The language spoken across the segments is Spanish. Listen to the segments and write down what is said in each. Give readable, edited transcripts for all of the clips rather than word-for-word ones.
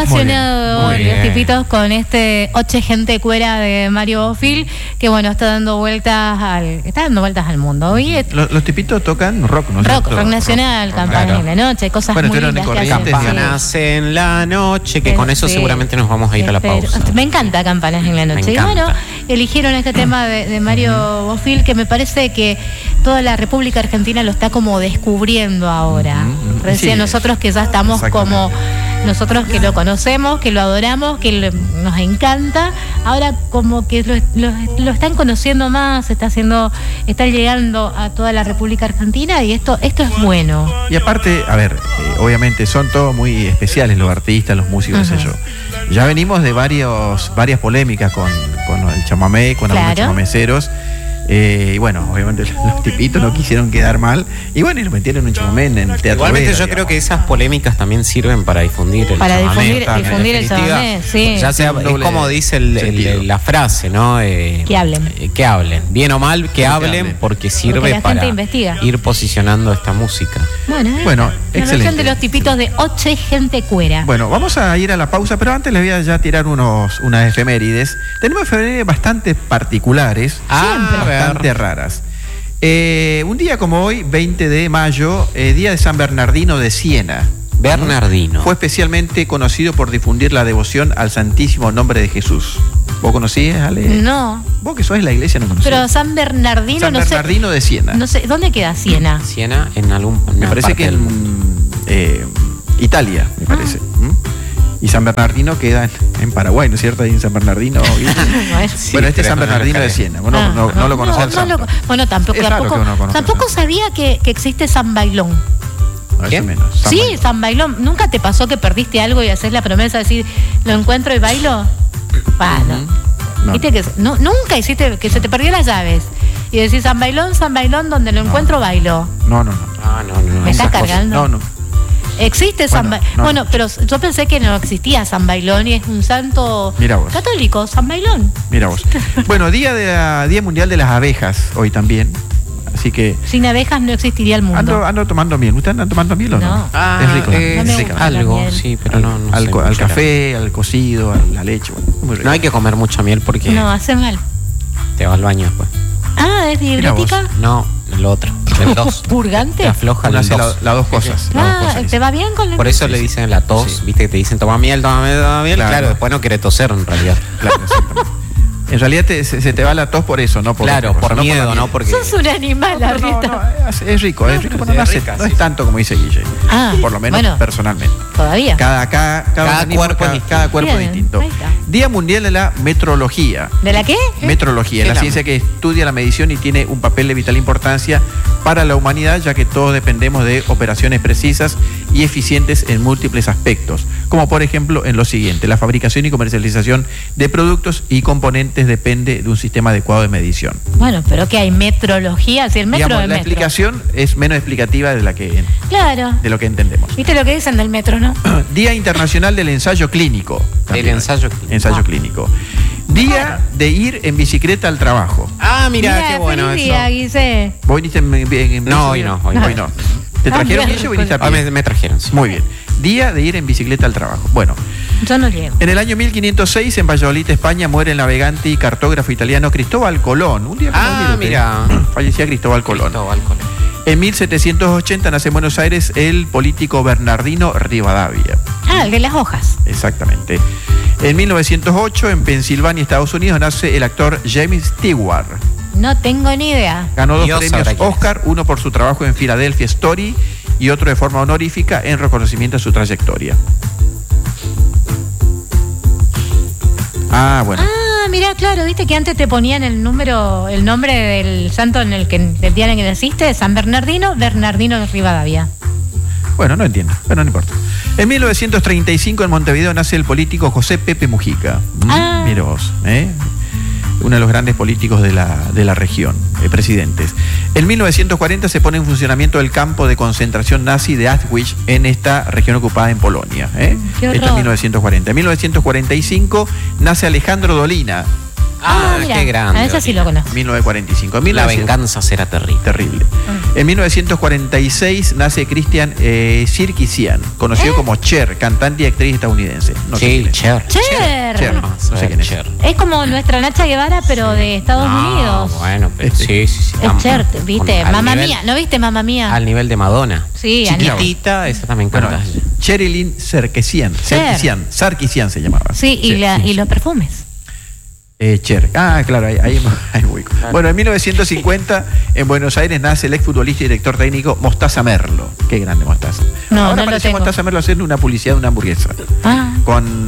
Ovacionado los tipitos con este Oche Gente Cuera de Mario Bofill, que bueno, está dando vueltas al mundo. Hoy los tipitos tocan rock, ¿no? Rock nacional, Campanas en la noche, cosas muy lindas que hacen. Campanas en la noche, que con eso seguramente nos vamos a ir a la pausa. Me encanta Campanas en la noche. Y bueno, eligieron este tema de Mario Bofill, que me parece que toda la República Argentina lo está como descubriendo ahora. Recién nosotros que ya estamos como... Nosotros que lo conocemos, que lo adoramos, que nos encanta, ahora como que lo están conociendo más, está llegando a toda la República Argentina, y esto es bueno. Y aparte, a ver, obviamente son todos muy especiales los artistas, los músicos, qué sé yo. Ya venimos de varias polémicas con el chamamé, con algunos chamameceros. Y bueno, obviamente los tipitos no quisieron quedar mal. Y bueno, y lo metieron en un chamamé en el teatro. Igualmente yo creo que esas polémicas también sirven para difundir el chamamé. Para difundir el chamamé, sí. Ya sea, es como dice la frase, ¿no? Que hablen. Que hablen. Bien o mal, que hablen, porque sirve para ir posicionando esta música. Bueno, excelente. La versión de los tipitos de Oche Gente Cuera. Bueno, vamos a ir a la pausa, pero antes les voy a ya tirar unas efemérides. Tenemos efemérides bastante particulares. Bastante raras. Un día como hoy, 20 de mayo, día de San Bernardino de Siena. Bernardino. Fue especialmente conocido por difundir la devoción al Santísimo Nombre de Jesús. ¿Vos conocías, Ale? No. Vos que sos de la iglesia no conocés. Pero San Bernardino, San Bernardino de Siena. No sé, ¿dónde queda Siena? Siena en algún... Me parece que en Italia, me parece. Y San Bernardino queda en Paraguay, ¿no es cierto? Ahí en San Bernardino. Bueno, este es San Bernardino de Siena. No lo conocés. Bueno, tampoco sabía que existe San Bailón. San Bailón. ¿Nunca te pasó que perdiste algo y haces la promesa de decir, lo encuentro y bailo? ¿Viste que nunca hiciste que se te perdió las llaves? Y decís, San Bailón, donde lo encuentro, bailo. No. ¿Me estás cargando? No. Existe San Bailón. Bueno, pero yo pensé que no existía San Bailón y es un santo católico, San Bailón. Mira vos. Bueno, Día Mundial de las Abejas hoy también. Así que... Sin abejas no existiría el mundo. Ando tomando miel. ¿Ustedes andan tomando miel o no? Es rico. Es rico. Algo, sí, pero no al café, al cocido, a la leche. Muy rico. No hay que comer mucha miel porque... No, hace mal. Te va al baño después. ¿Es diurética? No, el otro. El 2. ¿Purgante? Te afloja las dos cosas. ¿Te va bien con la... Por eso le dicen la tos, viste que te dicen toma miel. Claro, después no querés toser en realidad. Claro, exactamente. En realidad se te va la tos por eso, no por por miedo, ¿no? Porque... Sos un animal, Arrieta. Es rico, pero no es tanto como dice Guille. Por lo menos personalmente. Todavía. Cada cuerpo distinto. Día Mundial de la Metrología. ¿De la qué? Metrología, la ciencia que estudia la medición y tiene un papel de vital importancia para la humanidad, ya que todos dependemos de operaciones precisas y eficientes en múltiples aspectos, como por ejemplo en lo siguiente: la fabricación y comercialización de productos y componentes depende de un sistema adecuado de medición. Bueno, pero ¿qué hay? ¿Metrología? Si el metro Digamos, la explicación es menos explicativa de lo que entendemos. ¿Viste lo que dicen del metro, no? Día Internacional del Ensayo Clínico. Ensayo clínico. Día de ir en bicicleta al trabajo. Mira, qué bueno eso. Día, Guise. ¿Vos viniste en No, hoy no. ¿Te trajeron, Guille, o viniste a pie? Me trajeron, sí. Muy bien. Día de ir en bicicleta al trabajo. Bueno. Yo no llego. En el año 1506, en Valladolid, España, muere el navegante y cartógrafo italiano Cristóbal Colón. Un día como mira. Fallecía Cristóbal Colón. En 1780 nace en Buenos Aires el político Bernardino Rivadavia. El de las hojas. Exactamente. En 1908, en Pensilvania, Estados Unidos, nace el actor James Stewart. No tengo ni idea. Ganó 2 premios Oscar, uno por su trabajo en Philadelphia Story y otro de forma honorífica en reconocimiento a su trayectoria. Bueno. Mirá, claro, viste que antes te ponían el nombre del santo del día en el que naciste, San Bernardino Rivadavia. Bueno, no entiendo, pero no importa. En 1935 en Montevideo nace el político José Pepe Mujica. Mira vos, uno de los grandes políticos de la región, presidentes. En 1940 se pone en funcionamiento el campo de concentración nazi de Auschwitz en esta región ocupada en Polonia. Esto en 1940. En 1945 nace Alejandro Dolina. Qué grande. A ese sí lo conozco. 1945. La venganza será terrible. Terrible. En 1946 nace Christian Sarkisian, conocido como Cher, cantante y actriz estadounidense. No sé quién es. Cher. No sé quién es. Es como nuestra Nacha Guevara, pero de Estados Unidos. Bueno, pero sí. Es Cher, ¿viste? Mamma Mía. ¿No viste Mamma Mía? Al nivel de Madonna. Sí, chiquitita, esa también canta. Sherilyn Sarkisian se llamaba. Sí, y los perfumes. Cher. Claro, ahí me ubico. Bueno, en 1950 en Buenos Aires nace el exfutbolista y director técnico Mostaza Merlo. Qué grande Mostaza. Ahora aparece Mostaza Merlo haciendo una publicidad de una hamburguesa. Con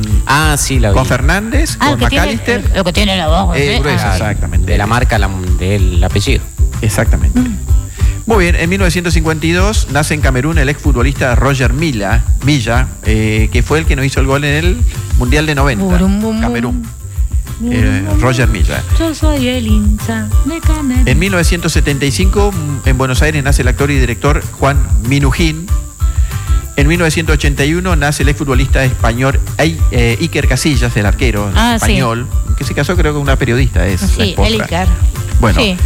Fernández, con McAllister. Lo que tiene la voz. Gruesa, exactamente. De la marca del apellido. Exactamente. Muy bien, en 1952 nace en Camerún el exfutbolista Roger Milla, que fue el que nos hizo el gol en el Mundial de 90. Camerún. Roger Milla. Yo soy el hincha de Camerún. En 1975 en Buenos Aires nace el actor y director Juan Minujín. En 1981 nace el exfutbolista español Iker Casillas, el arquero español, que se casó creo con una periodista. Sí, el Iker. Bueno. Sí.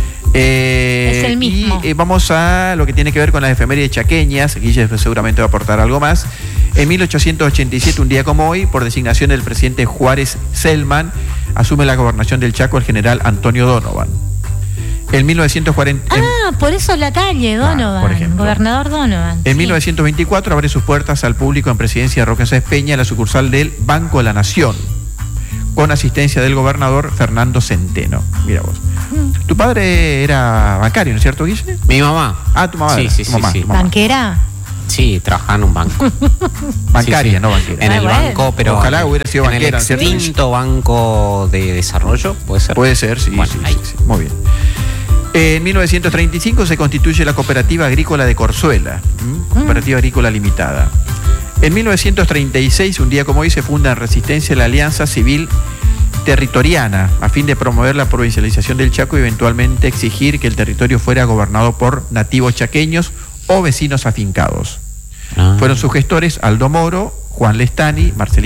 Es el mismo. Y vamos a lo que tiene que ver con las efemérides chaqueñas. Guille seguramente va a aportar algo más. En 1887, un día como hoy, por designación del presidente Juárez Selman, asume la gobernación del Chaco el general Antonio Donovan. En 1940... por eso la calle, Donovan, por ejemplo. Gobernador Donovan. En 1924 abre sus puertas al público en presidencia de Roque Sáenz Peña la sucursal del Banco de la Nación, con asistencia del gobernador Fernando Centeno. Mira vos. Tu padre era bancario, ¿no es cierto, Guille? Mi mamá. Tu mamá. Sí. ¿Banquera? Sí, trabajaba en un banco. Bancaria, no banquera. En el banco, pero ojalá hubiera sido banquera, en el extinto banco de desarrollo, ¿puede ser? Puede ser, sí. Bueno, sí. Muy bien. En 1935 se constituye la Cooperativa Agrícola de Corzuela, Cooperativa Agrícola Limitada. En 1936, un día como hoy, se funda en Resistencia la Alianza Civil Territoriana, a fin de promover la provincialización del Chaco y eventualmente exigir que el territorio fuera gobernado por nativos chaqueños o vecinos afincados. Fueron sus gestores Aldo Moro, Juan Lestani, Marcelino